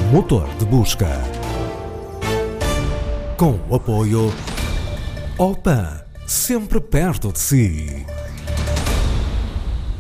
motor de busca. Com o apoio OPAN, sempre perto de si.